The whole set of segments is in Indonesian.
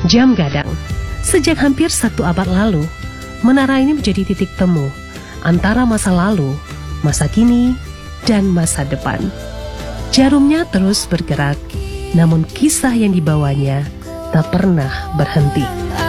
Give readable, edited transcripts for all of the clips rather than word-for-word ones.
Jam gadang. Sejak hampir 1 abad lalu, menara ini menjadi titik temu antara masa lalu, masa kini, dan masa depan. Jarumnya terus bergerak, namun kisah yang dibawanya tak pernah berhenti.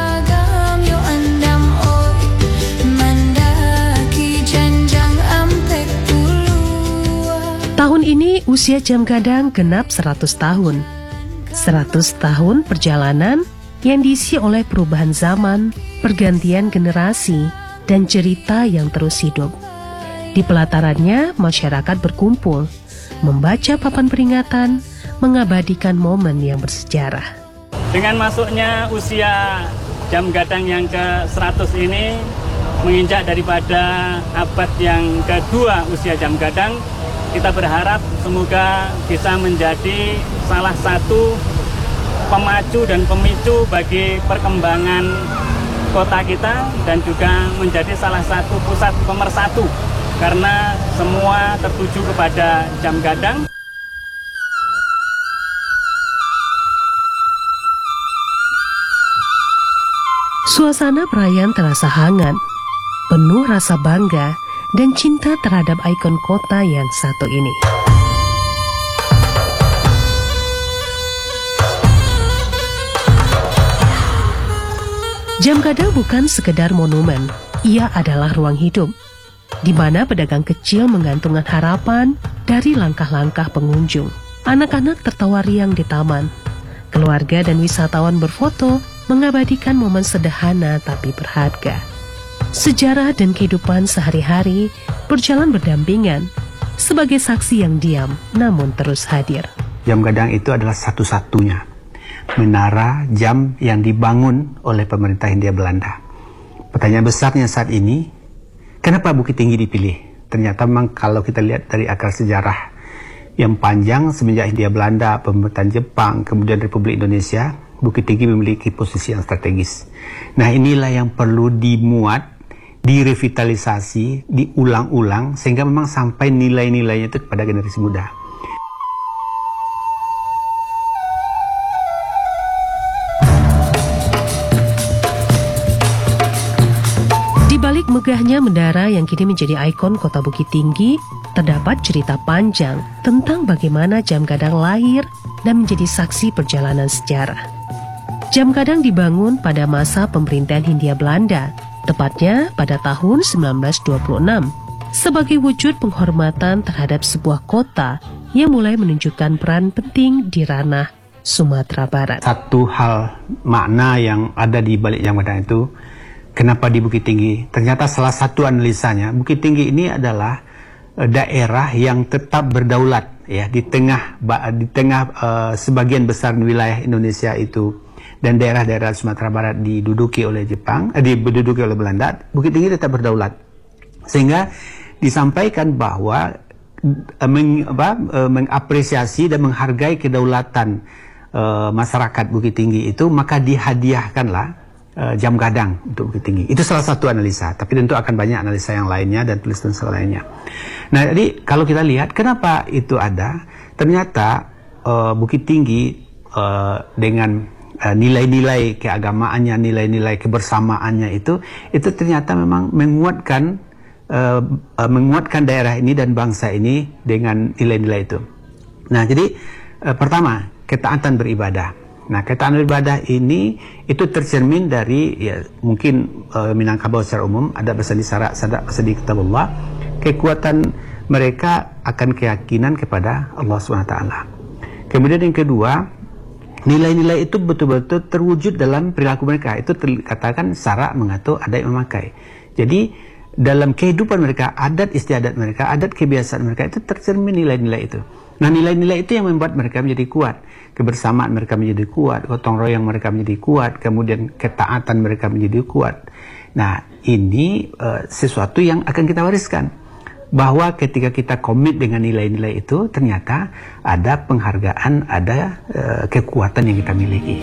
Tahun ini usia jam gadang genap 100 tahun. 100 tahun perjalanan yang diisi oleh perubahan zaman, pergantian generasi, dan cerita yang terus hidup. Di pelatarannya, masyarakat berkumpul, membaca papan peringatan, mengabadikan momen yang bersejarah. Dengan masuknya usia jam gadang yang ke-100 ini, menginjak daripada abad yang kedua usia jam gadang, kita berharap semoga bisa menjadi salah satu pemacu dan pemicu bagi perkembangan kota kita dan juga menjadi salah satu pusat pemersatu karena semua tertuju kepada jam gadang. Suasana perayaan terasa hangat, penuh rasa bangga dan cinta terhadap ikon kota yang satu ini. Jam gadang bukan sekedar monumen, ia adalah ruang hidup, di mana pedagang kecil menggantungkan harapan dari langkah-langkah pengunjung. Anak-anak tertawa riang di taman, keluarga dan wisatawan berfoto mengabadikan momen sederhana tapi berharga. Sejarah dan kehidupan sehari-hari berjalan berdampingan sebagai saksi yang diam namun terus hadir. Jam gadang itu adalah satu-satunya menara jam yang dibangun oleh pemerintah Hindia Belanda. Pertanyaan besarnya saat ini, kenapa Bukit Tinggi dipilih? Ternyata memang kalau kita lihat dari akar sejarah yang panjang semenjak Hindia Belanda, pemerintahan Jepang, kemudian Republik Indonesia, Bukit Tinggi memiliki posisi yang strategis. Nah, inilah yang perlu dimuat, direvitalisasi, diulang-ulang, sehingga memang sampai nilai-nilainya itu kepada generasi muda. Megahnya menara yang kini menjadi ikon kota Bukit Tinggi, terdapat cerita panjang tentang bagaimana jam gadang lahir dan menjadi saksi perjalanan sejarah. Jam gadang dibangun pada masa pemerintahan Hindia Belanda, tepatnya pada tahun 1926, sebagai wujud penghormatan terhadap sebuah kota yang mulai menunjukkan peran penting di ranah Sumatera Barat. Satu hal makna yang ada di balik jam gadang itu, kenapa di Bukit Tinggi? Ternyata salah satu analisanya, Bukit Tinggi ini adalah daerah yang tetap berdaulat ya di tengah sebagian besar wilayah Indonesia itu, dan daerah-daerah Sumatera Barat diduduki oleh diduduki oleh Belanda. Bukit Tinggi tetap berdaulat, sehingga disampaikan bahwa mengapresiasi dan menghargai kedaulatan masyarakat Bukit Tinggi itu, maka dihadiahkanlah jam gadang untuk Bukit Tinggi. Itu salah satu analisa, tapi tentu akan banyak analisa yang lainnya dan tulisan lainnya. Nah, jadi kalau kita lihat kenapa itu ada, ternyata Bukit Tinggi dengan nilai-nilai keagamaannya, nilai-nilai kebersamaannya itu ternyata memang menguatkan daerah ini dan bangsa ini dengan nilai-nilai itu. Nah, jadi pertama, ketaatan beribadah. Nah, ketaatan beribadah ini itu tercermin dari mungkin Minangkabau secara umum, ada bersadi syarak, sadak bersadi kitabullah. Kekuatan mereka akan keyakinan kepada Allah SWT. Kemudian yang kedua, nilai-nilai itu betul-betul terwujud dalam perilaku mereka. Itu dikatakan syarak mengatur, adat memakai. Jadi dalam kehidupan mereka, adat istiadat mereka, adat kebiasaan mereka itu tercermin nilai-nilai itu. Nah, nilai-nilai itu yang membuat mereka menjadi kuat. Kebersamaan mereka menjadi kuat, gotong royong mereka menjadi kuat, kemudian ketaatan mereka menjadi kuat. Nah, ini sesuatu yang akan kita wariskan. Bahwa ketika kita komit dengan nilai-nilai itu, ternyata ada penghargaan, ada kekuatan yang kita miliki.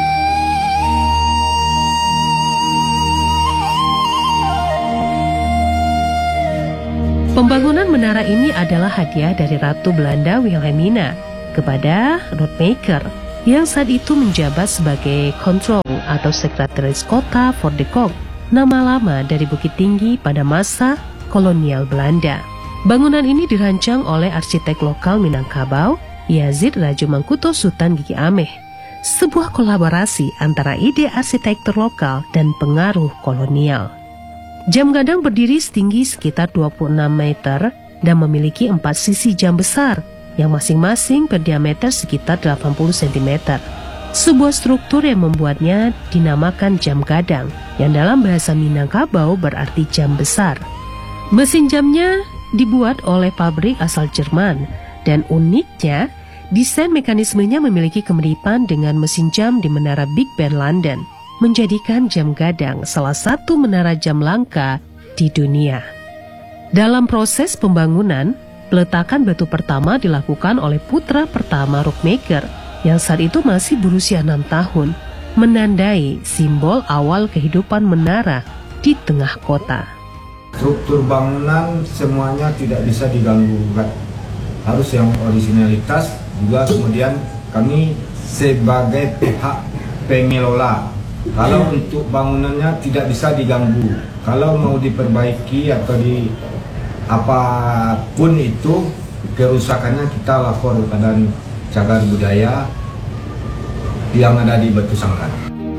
Pembangunan menara ini adalah hadiah dari Ratu Belanda Wilhelmina kepada roadmaker yang saat itu menjabat sebagai kontrol atau Sekretaris Kota Fort de Kock, nama lama dari Bukit Tinggi pada masa kolonial Belanda. Bangunan ini dirancang oleh arsitek lokal Minangkabau, Yazid Rajo Mangkuto Sutan Gigi Ameh. Sebuah kolaborasi antara ide arsitektur lokal dan pengaruh kolonial. Jam gadang berdiri setinggi sekitar 26 meter dan memiliki 4 sisi jam besar yang masing-masing berdiameter sekitar 80 cm. Sebuah struktur yang membuatnya dinamakan jam gadang, yang dalam bahasa Minangkabau berarti jam besar. Mesin jamnya dibuat oleh pabrik asal Jerman, dan uniknya, desain mekanismenya memiliki kemiripan dengan mesin jam di Menara Big Ben London, menjadikan jam gadang salah satu menara jam langka di dunia. Dalam proses pembangunan, peletakan batu pertama dilakukan oleh putra pertama Rockmaker yang saat itu masih berusia 6 tahun, menandai simbol awal kehidupan menara di tengah kota. Struktur bangunan semuanya tidak bisa diganggu gugat. Harus yang originalitas juga. Kemudian kami sebagai pihak pengelola, kalau untuk bangunannya tidak bisa diganggu. Kalau mau diperbaiki atau di apapun itu kerusakannya, kita lapor kepada cagar budaya yang ada di Batu Sangkan.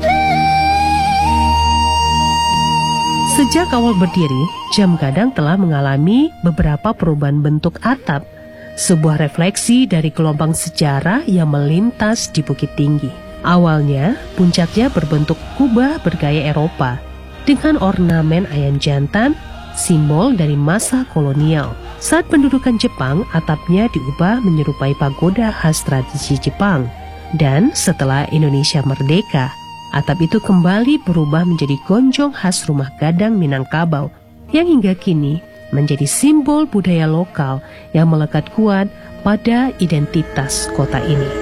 Sejak awal berdiri, jam gadang telah mengalami beberapa perubahan bentuk atap, sebuah refleksi dari gelombang sejarah yang melintas di Bukit Tinggi. Awalnya, puncaknya berbentuk kubah bergaya Eropa dengan ornamen ayan jantan, simbol dari masa kolonial. Saat pendudukan Jepang, atapnya diubah menyerupai pagoda khas tradisi Jepang. Dan setelah Indonesia merdeka, atap itu kembali berubah menjadi gonjong khas rumah gadang Minangkabau yang hingga kini menjadi simbol budaya lokal yang melekat kuat pada identitas kota ini.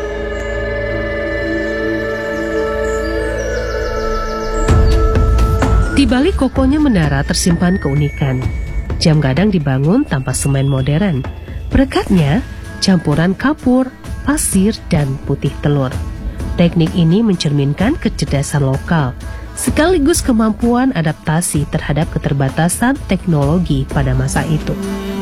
Di balik kokohnya menara tersimpan keunikan. Jam gadang dibangun tanpa semen modern. Berekatnya campuran kapur, pasir, dan putih telur. Teknik ini mencerminkan kecerdasan lokal, sekaligus kemampuan adaptasi terhadap keterbatasan teknologi pada masa itu.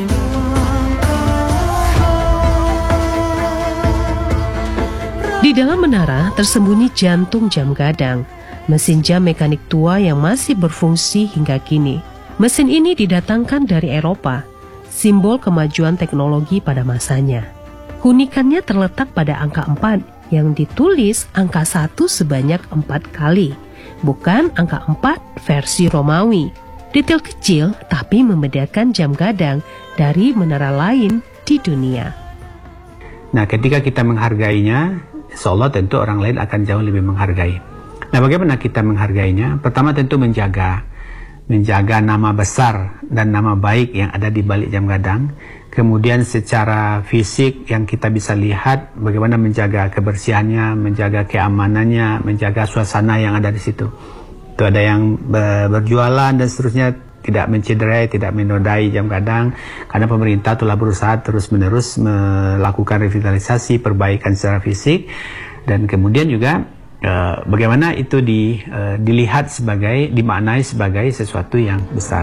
Di dalam menara tersembunyi jantung jam gadang, mesin jam mekanik tua yang masih berfungsi hingga kini. Mesin ini didatangkan dari Eropa, simbol kemajuan teknologi pada masanya. Keunikannya terletak pada angka 4 yang ditulis angka 1 sebanyak 4 kali, bukan angka 4 versi Romawi. Detail kecil tapi membedakan jam gadang dari menara lain di dunia. Nah, ketika kita menghargainya, insya Allah tentu orang lain akan jauh lebih menghargai. Nah, bagaimana kita menghargainya? Pertama tentu menjaga nama besar dan nama baik yang ada di balik jam gadang. Kemudian secara fisik yang kita bisa lihat bagaimana menjaga kebersihannya, menjaga keamanannya, menjaga suasana yang ada di situ. Itu ada yang berjualan dan seterusnya, tidak mencederai, tidak menodai jam gadang, karena pemerintah telah berusaha terus-menerus melakukan revitalisasi, perbaikan secara fisik, dan kemudian juga bagaimana itu dilihat dimaknai sebagai sesuatu yang besar.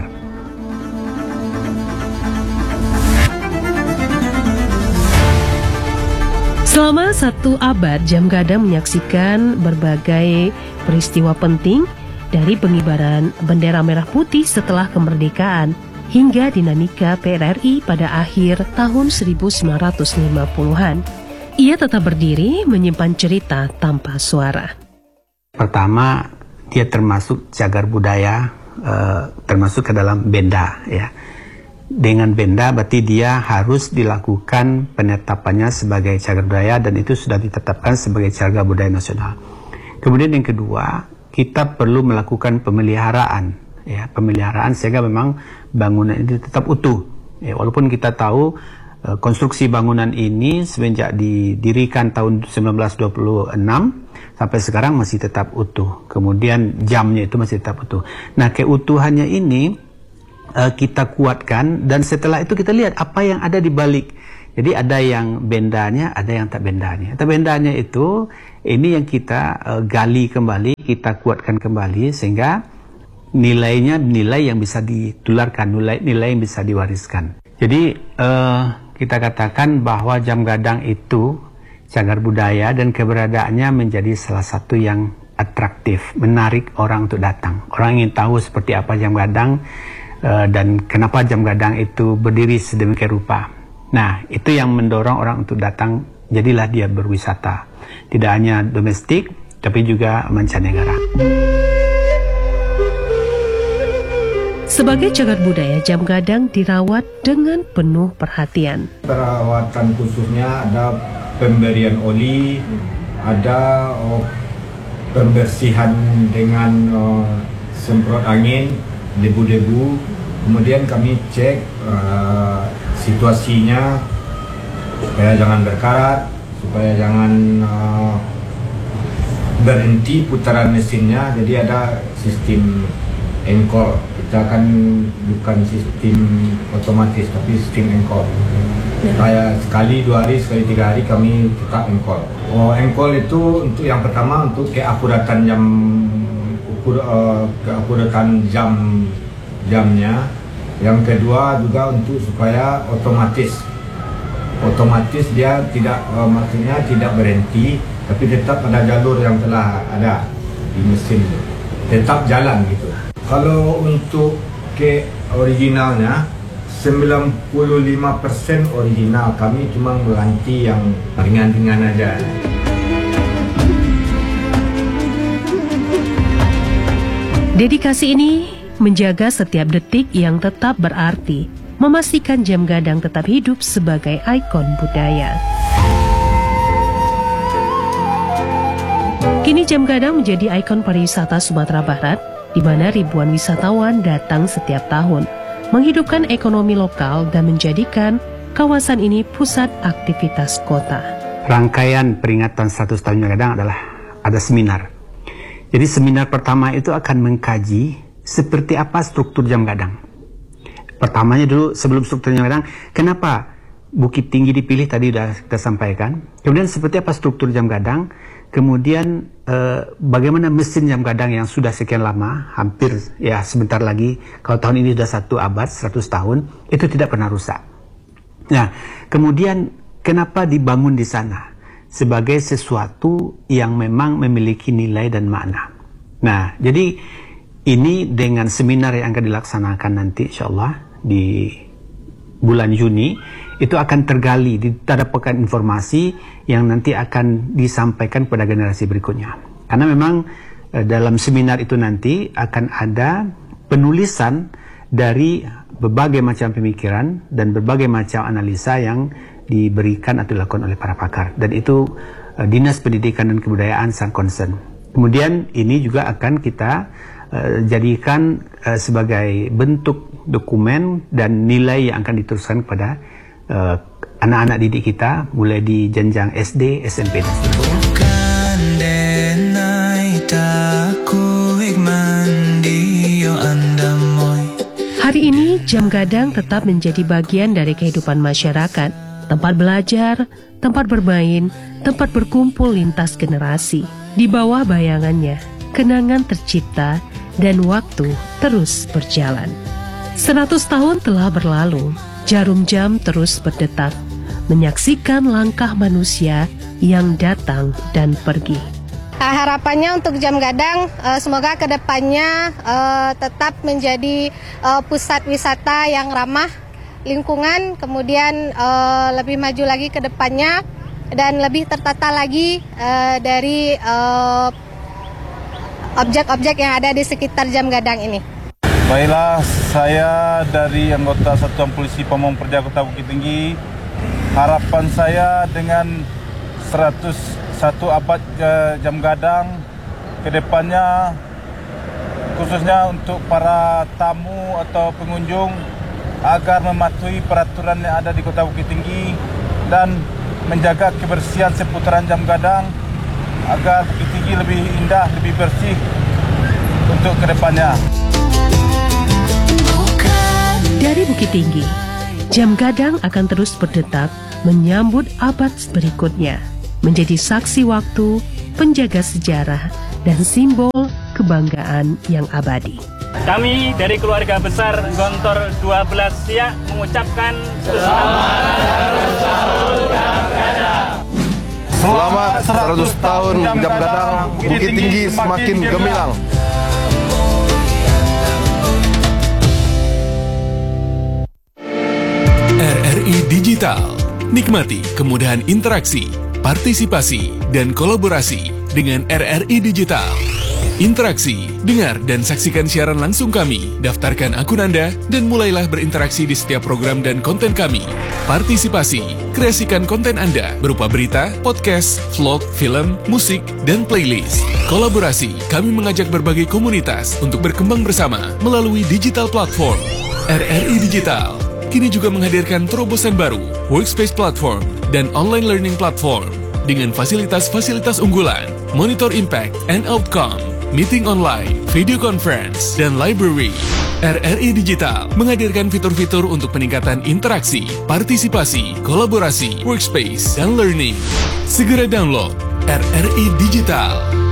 Selama 1 abad, jam gadang menyaksikan berbagai peristiwa penting, dari pengibaran bendera merah putih setelah kemerdekaan hingga dinamika PRRI pada akhir tahun 1950-an. Ia tetap berdiri menyimpan cerita tanpa suara. Pertama, dia termasuk cagar budaya, termasuk ke dalam Benda, ya. Dengan Benda berarti dia harus dilakukan penetapannya sebagai cagar budaya, dan itu sudah ditetapkan sebagai cagar budaya nasional. Kemudian yang kedua, kita perlu melakukan pemeliharaan, ya, pemeliharaan sehingga memang bangunan ini tetap utuh. Ya, walaupun kita tahu konstruksi bangunan ini semenjak didirikan tahun 1926 sampai sekarang masih tetap utuh. Kemudian jamnya itu masih tetap utuh. Nah, keutuhannya ini kita kuatkan, dan setelah itu kita lihat apa yang ada di balik. Jadi ada yang bendanya, ada yang tak bendanya. Tak bendanya itu, ini yang kita gali kembali, kita kuatkan kembali, sehingga nilainya nilai yang bisa ditularkan, nilai yang bisa diwariskan. Jadi kita katakan bahwa jam gadang itu cagar budaya dan keberadaannya menjadi salah satu yang atraktif, menarik orang untuk datang. Orang ingin tahu seperti apa jam gadang dan kenapa jam gadang itu berdiri sedemikian rupa. Nah, itu yang mendorong orang untuk datang, jadilah dia berwisata. Tidak hanya domestik, tapi juga mancanegara. Sebagai cagar budaya, jam gadang dirawat dengan penuh perhatian. Perawatan khususnya ada pemberian oli, ada pembersihan dengan semprot angin, debu-debu. Kemudian kami cek situasinya supaya jangan berkarat, supaya jangan berhenti putaran mesinnya. Jadi ada sistem engkol. Kita kan bukan sistem otomatis, tapi sistem engkol. Kayak sekali 2 hari, sekali 3 hari kami tetap engkol. Engkol itu untuk yang pertama untuk keakuratan jamnya. Yang kedua juga untuk supaya otomatis dia tidak maksudnya tidak berhenti, tapi tetap ada jalur yang telah ada di mesin, tetap jalan gitu. Kalau untuk ke originalnya 95% original, kami cuma mengganti yang ringan-ringan aja. Dedikasi ini menjaga setiap detik yang tetap berarti, memastikan jam gadang tetap hidup sebagai ikon budaya. Kini jam gadang menjadi ikon pariwisata Sumatera Barat, di mana ribuan wisatawan datang setiap tahun, menghidupkan ekonomi lokal dan menjadikan kawasan ini pusat aktivitas kota. Rangkaian peringatan 100 tahun jam gadang adalah ada seminar. Jadi seminar pertama itu akan mengkaji seperti apa struktur jam gadang. Pertamanya dulu, sebelum struktur jam gadang, kenapa Bukit Tinggi dipilih, tadi sudah kita sampaikan. Kemudian seperti apa struktur jam gadang, kemudian bagaimana mesin jam gadang yang sudah sekian lama, hampir ya sebentar lagi, kalau tahun ini sudah 1 abad, 100 tahun, itu tidak pernah rusak. Nah, kemudian kenapa dibangun di sana? Sebagai sesuatu yang memang memiliki nilai dan makna. Nah, jadi ini dengan seminar yang akan dilaksanakan nanti insyaallah di bulan Juni, itu akan tergali, didapatkan informasi yang nanti akan disampaikan pada generasi berikutnya. Karena memang dalam seminar itu nanti akan ada penulisan dari berbagai macam pemikiran dan berbagai macam analisa yang diberikan atau dilakukan oleh para pakar. Dan itu Dinas Pendidikan dan Kebudayaan sangat concern. Kemudian ini juga akan kita jadikan sebagai bentuk dokumen dan nilai yang akan diteruskan kepada anak-anak didik kita mulai di jenjang SD, SMP dan seterusnya. Hari ini jam gadang tetap menjadi bagian dari kehidupan masyarakat, tempat belajar, tempat bermain, tempat berkumpul lintas generasi. Di bawah bayangannya, kenangan tercipta dan waktu terus berjalan. 100 tahun telah berlalu, jarum jam terus berdetak, menyaksikan langkah manusia yang datang dan pergi. Harapannya untuk jam gadang, semoga kedepannya tetap menjadi pusat wisata yang ramah lingkungan, kemudian lebih maju lagi ke depannya dan lebih tertata lagi dari objek-objek yang ada di sekitar jam gadang ini. Baiklah, saya dari anggota Satuan Polisi Pamong Praja Kota Bukit Tinggi. Harapan saya dengan 101 abad jam gadang ke depannya, khususnya untuk para tamu atau pengunjung, agar mematuhi peraturan yang ada di Kota Bukit Tinggi dan menjaga kebersihan seputaran jam gadang agar Bukit Tinggi lebih indah, lebih bersih untuk kedepannya. Dari Bukit Tinggi, jam gadang akan terus berdetak menyambut abad berikutnya, menjadi saksi waktu, penjaga sejarah, dan simbol kebanggaan yang abadi. Kami dari keluarga besar Gontor 12 Siak mengucapkan selamat 100 tahun Jam Gadang Bukit Tinggi semakin gemilang. RRI Digital. Nikmati kemudahan interaksi, partisipasi, dan kolaborasi dengan RRI Digital. Interaksi, dengar dan saksikan siaran langsung kami, daftarkan akun Anda, dan mulailah berinteraksi di setiap program dan konten kami. Partisipasi, kreasikan konten Anda berupa berita, podcast, vlog, film, musik, dan playlist. Kolaborasi, kami mengajak berbagai komunitas untuk berkembang bersama melalui digital platform. RRI Digital kini juga menghadirkan terobosan baru, workspace platform, dan online learning platform dengan fasilitas-fasilitas unggulan, monitor impact and outcome, meeting online, video conference, dan library. RRI Digital menghadirkan fitur-fitur untuk peningkatan interaksi, partisipasi, kolaborasi, workspace, dan learning. Segera download RRI Digital.